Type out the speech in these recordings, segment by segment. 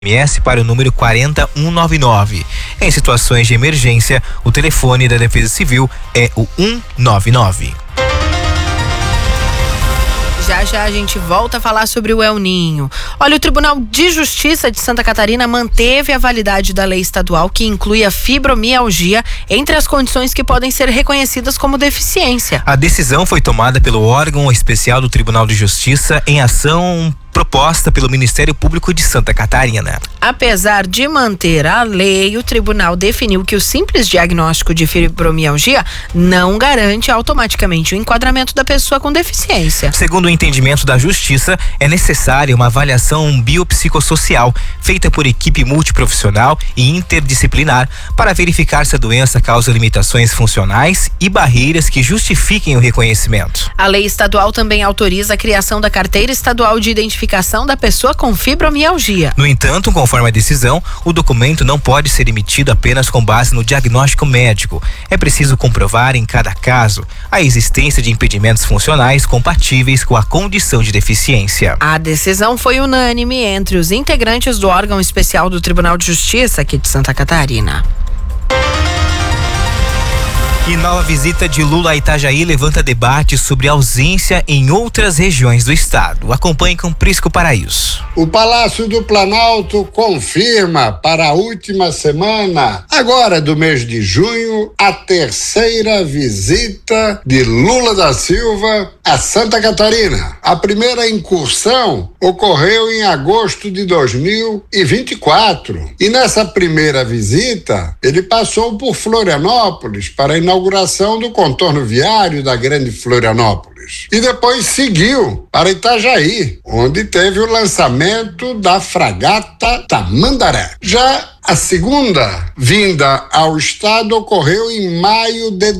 SMS para o número 40199. Em situações de emergência, o telefone da Defesa Civil é o 199. Já a gente volta a falar sobre o El Ninho. Olha, o Tribunal de Justiça de Santa Catarina manteve a validade da lei estadual que inclui a fibromialgia entre as condições que podem ser reconhecidas como deficiência. A decisão foi tomada pelo órgão especial do Tribunal de Justiça em ação proposta pelo Ministério Público de Santa Catarina. Apesar de manter a lei, o tribunal definiu que o simples diagnóstico de fibromialgia não garante automaticamente o enquadramento da pessoa com deficiência. Segundo o entendimento da Justiça, é necessária uma avaliação biopsicossocial feita por equipe multiprofissional e interdisciplinar para verificar se a doença causa limitações funcionais e barreiras que justifiquem o reconhecimento. A lei estadual também autoriza a criação da carteira estadual de identificação da pessoa com fibromialgia. No entanto, conforme a decisão, o documento não pode ser emitido apenas com base no diagnóstico médico. É preciso comprovar em cada caso a existência de impedimentos funcionais compatíveis com a condição de deficiência. A decisão foi unânime entre os integrantes do órgão especial do Tribunal de Justiça aqui de Santa Catarina. E nova visita de Lula a Itajaí levanta debate sobre ausência em outras regiões do estado. Acompanhe com Prisco Paraíso. O Palácio do Planalto confirma para a última semana, agora do mês de junho, a terceira visita de Lula da Silva a Santa Catarina. A primeira incursão ocorreu em agosto de 2024. E nessa primeira visita, ele passou por Florianópolis para a inauguração do contorno viário da Grande Florianópolis. E depois seguiu para Itajaí, onde teve o lançamento da fragata Tamandaré. Já a segunda vinda ao estado ocorreu em maio de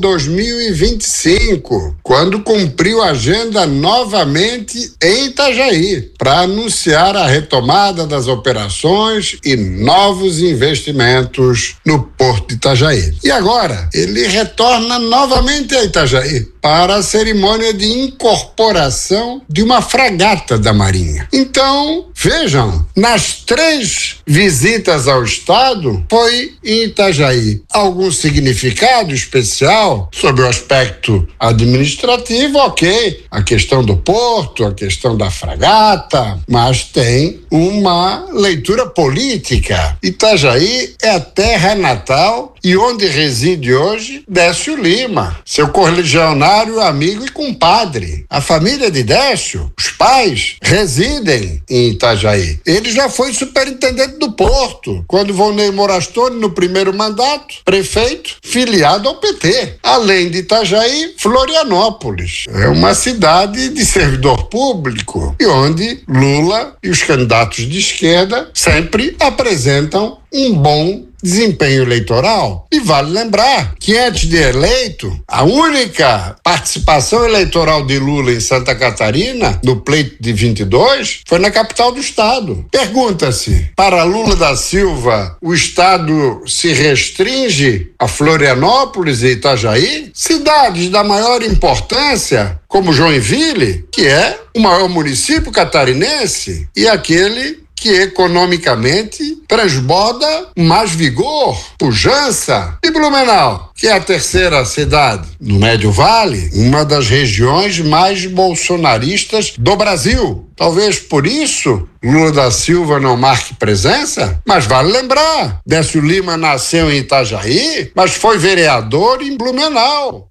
2025, quando cumpriu a agenda novamente em Itajaí, para anunciar a retomada das operações e novos investimentos no Porto de Itajaí. E agora, ele retorna novamente a Itajaí para a cerimônia de incorporação de uma fragata da Marinha. Então, vejam, nas 3 visitas ao estado, foi em Itajaí. Algum significado especial sobre o aspecto administrativo, ok. A questão do porto, a questão da fragata, mas tem uma leitura política. Itajaí é a terra natal e onde reside hoje Décio Lima, seu correligionário, amigo e compadre. A família de Décio, os pais, residem em Itajaí. Ele já foi superintendente do porto, quando Volney Morastone, no primeiro mandato, prefeito, filiado ao PT. Além de Itajaí, Florianópolis. É uma cidade de servidor público e onde Lula e os candidatos de esquerda sempre apresentam um bom desempenho eleitoral. E vale lembrar que antes de eleito, a única participação eleitoral de Lula em Santa Catarina, no pleito de 22, foi na capital do estado. Pergunta-se, para Lula da Silva, o estado se restringe a Florianópolis e Itajaí? Cidades da maior importância, como Joinville, que é o maior município catarinense, e aquele que economicamente transborda mais vigor, pujança. E Blumenau, que é a terceira cidade no Médio Vale, uma das regiões mais bolsonaristas do Brasil. Talvez por isso Lula da Silva não marque presença, mas vale lembrar, Décio Lima nasceu em Itajaí, mas foi vereador em Blumenau.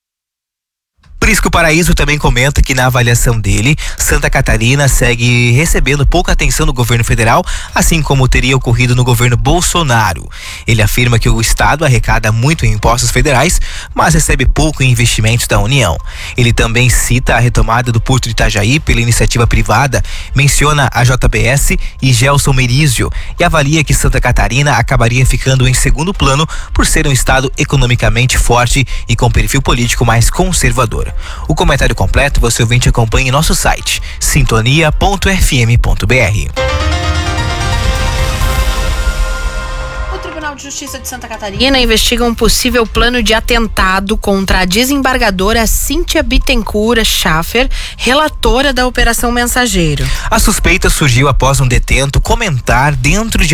Prisco Paraíso também comenta que na avaliação dele, Santa Catarina segue recebendo pouca atenção do governo federal, assim como teria ocorrido no governo Bolsonaro. Ele afirma que o estado arrecada muito em impostos federais, mas recebe pouco em investimentos da União. Ele também cita a retomada do Porto de Itajaí pela iniciativa privada, menciona a JBS e Gelson Merizio e avalia que Santa Catarina acabaria ficando em segundo plano por ser um estado economicamente forte e com perfil político mais conservador. O comentário completo você ouvinte acompanha em nosso site sintonia.fm.br. Tribunal de Justiça de Santa Catarina investiga um possível plano de atentado contra a desembargadora Cíntia Bittencourt Schaffer, relatora da Operação Mensageiro. A suspeita surgiu após um detento comentar dentro de